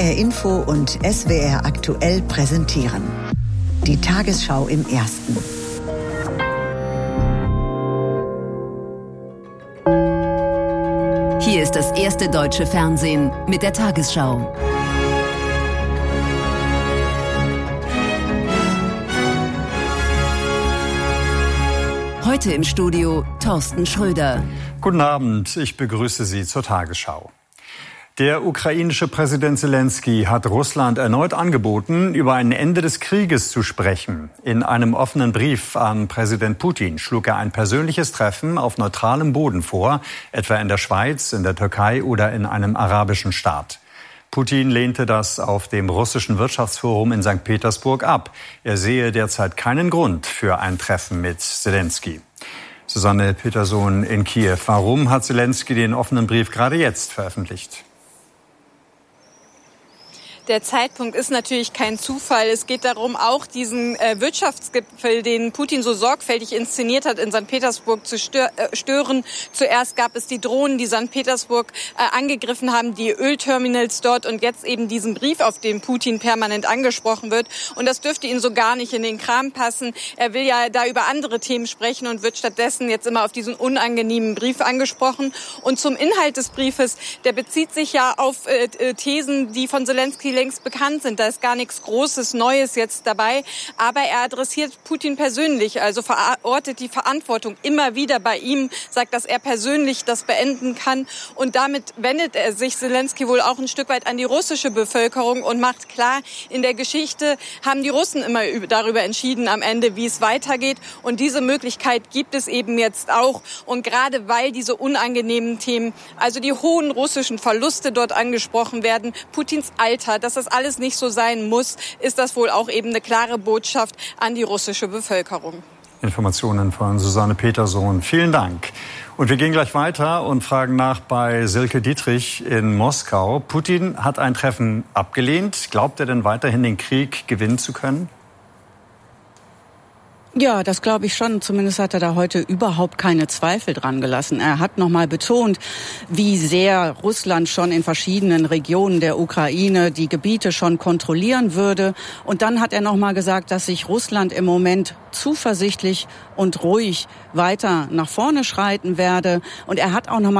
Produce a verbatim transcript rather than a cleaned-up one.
R Info und S W R aktuell präsentieren. Die Tagesschau im Ersten. Hier ist das erste deutsche Fernsehen mit der Tagesschau. Heute im Studio Thorsten Schröder. Guten Abend, ich begrüße Sie zur Tagesschau. Der ukrainische Präsident Selenskyj hat Russland erneut angeboten, über ein Ende des Krieges zu sprechen. In einem offenen Brief an Präsident Putin schlug er ein persönliches Treffen auf neutralem Boden vor, etwa in der Schweiz, in der Türkei oder in einem arabischen Staat. Putin lehnte das auf dem russischen Wirtschaftsforum in Sankt Petersburg ab. Er sehe derzeit keinen Grund für ein Treffen mit Selenskyj. Susanne Petersohn in Kiew. Warum hat Selenskyj den offenen Brief gerade jetzt veröffentlicht? Der Zeitpunkt ist natürlich kein Zufall. Es geht darum, auch diesen äh, Wirtschaftsgipfel, den Putin so sorgfältig inszeniert hat, in Sankt Petersburg zu stör, äh, stören. Zuerst gab es die Drohnen, die Sankt Petersburg äh, angegriffen haben, die Ölterminals dort und jetzt eben diesen Brief, auf den Putin permanent angesprochen wird. Und das dürfte ihn so gar nicht in den Kram passen. Er will ja da über andere Themen sprechen und wird stattdessen jetzt immer auf diesen unangenehmen Brief angesprochen. Und zum Inhalt des Briefes, der bezieht sich ja auf äh, Thesen, die von Selenskyj längst bekannt sind. Da ist gar nichts Großes, Neues jetzt dabei. Aber er adressiert Putin persönlich, also verortet die Verantwortung immer wieder bei ihm, sagt, dass er persönlich das beenden kann. Und damit wendet er sich, Selenskyj, wohl auch ein Stück weit an die russische Bevölkerung und macht klar, in der Geschichte haben die Russen immer darüber entschieden am Ende, wie es weitergeht. Und diese Möglichkeit gibt es eben jetzt auch. Und gerade weil diese unangenehmen Themen, also die hohen russischen Verluste dort angesprochen werden, Putins Alter, dass das alles nicht so sein muss, ist das wohl auch eben eine klare Botschaft an die russische Bevölkerung. Informationen von Susanne Petersohn. Vielen Dank. Und wir gehen gleich weiter und fragen nach bei Silke Dietrich in Moskau. Putin hat ein Treffen abgelehnt. Glaubt er denn weiterhin, den Krieg gewinnen zu können? Ja, das glaube ich schon. Zumindest hat er da heute überhaupt keine Zweifel dran gelassen. Er hat nochmal betont, wie sehr Russland schon in verschiedenen Regionen der Ukraine die Gebiete schon kontrollieren würde. Und dann hat er nochmal gesagt, dass sich Russland im Moment zuversichtlich und ruhig weiter nach vorne schreiten werde. Und er hat auch nochmal